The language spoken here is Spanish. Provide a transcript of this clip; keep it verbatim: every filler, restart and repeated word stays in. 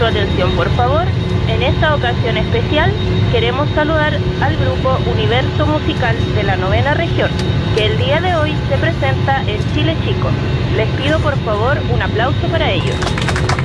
Su atención, por favor. En esta ocasión especial queremos saludar al grupo Universo Musical de la Novena Región, que el día de hoy se presenta en Chile Chico. Les pido por favor un aplauso para ellos.